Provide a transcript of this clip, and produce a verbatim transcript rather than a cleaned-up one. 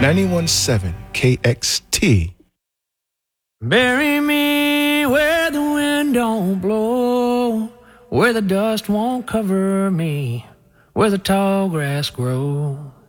ninety-one point seven K X T. Bury me where the wind don't blow, where the dust won't cover me, where the tall grass grows.